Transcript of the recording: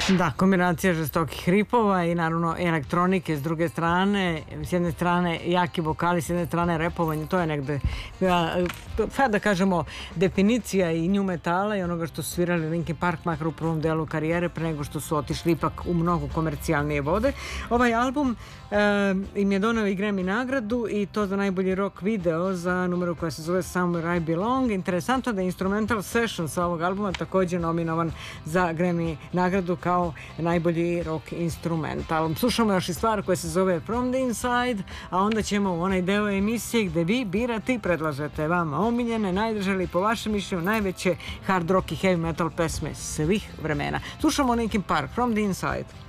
Da, kombinacija žestokih ripova i naravno elektronike s druge strane, s jedne strane jaki vokali, s jedne strane repovanje, to je negde, da kažemo, definicija i nju metala i onoga što su svirali Linkin Park, makar u prvom delu karijere, pre nego što su otišli ipak u mnogo komercijalnije vode. Ovaj album im je doneo i Grammy nagradu i to za najbolji rock video za numeru koja se zove Somewhere I Belong. Interesantno da je Instrumental Session sa ovog albuma također nominovan za Grammy nagradu kao najbolji rock instrumental. Slušamo još i stvar koja se zove From the Inside, a onda ćemo u onaj deo emisije gde vi birate i predlažete vama omiljene, najdrže ili po vašem mišljenju najveće hard rock i heavy metal pesme svih vremena. Slušamo Linkin Park, From the Inside.